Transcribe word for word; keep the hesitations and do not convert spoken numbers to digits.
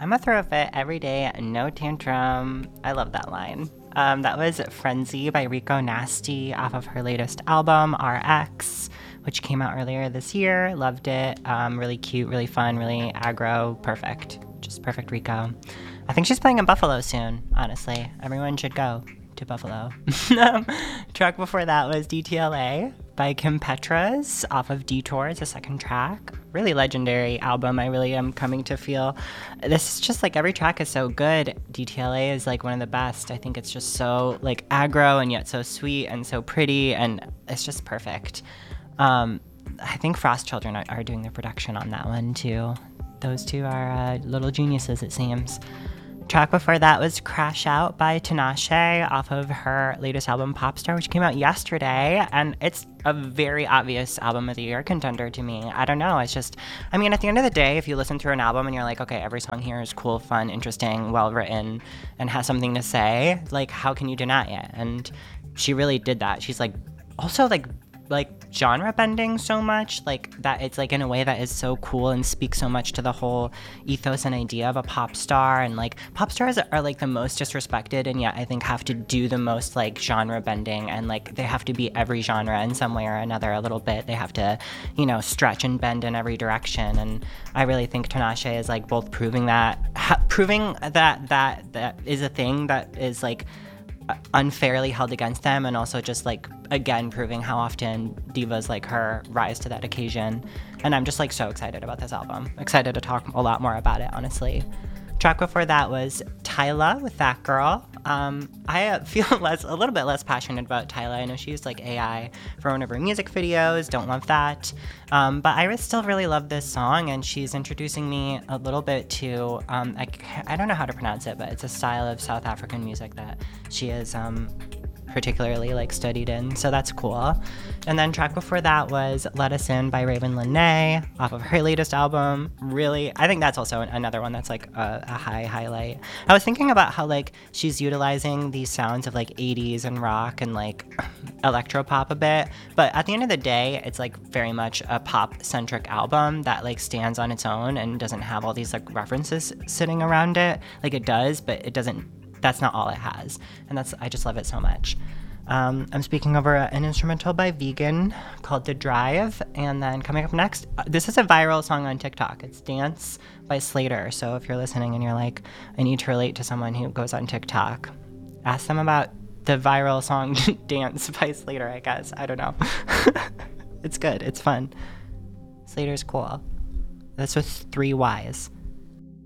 I'm a throw a fit every day, no tantrum. I love that line. Um, that was Frenzy by Rico Nasty off of her latest album, R X, which came out earlier this year. Loved it. Um, really cute, really fun, really aggro. Perfect. Just perfect Rico. I think she's playing in Buffalo soon, honestly. Everyone should go to Buffalo. um, track before that was D T L A by Kim Petras off of Detours, the second track. Really legendary album. I really am coming to feel this is just like every track is so good. D T L A is like one of the best. I think it's just so like aggro and yet so sweet and so pretty, and it's just perfect. Um, I think Frost Children are, are doing the production on that one too. Those two are uh, little geniuses, it seems. Track before that was Crash Out by Tinashe off of her latest album Popstar, which came out yesterday, and it's a very obvious album of the year contender to me. I don't know, it's just, I mean, at the end of the day, if you listen through an album and you're like, okay, every song here is cool, fun, interesting, well written, and has something to say, like, how can you deny it? And she really did that. She's like, also like, like genre bending so much, like that it's like in a way that is so cool and speaks so much to the whole ethos and idea of a pop star. And like pop stars are like the most disrespected, and yet I think have to do the most like genre bending, and like they have to be every genre in some way or another a little bit. They have to, you know, stretch and bend in every direction. And I really think Tinashe is like both proving that ha- proving that that that is a thing that is like unfairly held against them, and also just like again proving how often divas like her rise to that occasion. And I'm just like so excited about this album, excited to talk a lot more about it, honestly. Track before that was Tyla with That Girl. um I feel less a little bit less passionate about Tyla. I know she used like A I for one of her music videos, don't love that, um but I still really love this song, and she's introducing me a little bit to um I, I don't know how to pronounce it, but it's a style of South African music that she is um particularly like studied in, so that's cool. And then track before that was Let Us In by Raven Lenae off of her latest album. Really, I think that's also another one that's like a, a high highlight. I was thinking about how like she's utilizing these sounds of like eighties and rock and like electro pop a bit, but at the end of the day it's like very much a pop centric album that like stands on its own and doesn't have all these like references sitting around it. Like it does, but it doesn't, that's not all it has, and that's, I just love it so much. Um, I'm speaking over an instrumental by Vegan called The Drive, and then coming up next, uh, this is a viral song on TikTok. It's Dance by Slater, so if you're listening and you're like, I need to relate to someone who goes on TikTok, ask them about the viral song Dance by Slater, I guess. I don't know. It's good. It's fun. Slater's cool. That's with three Y's.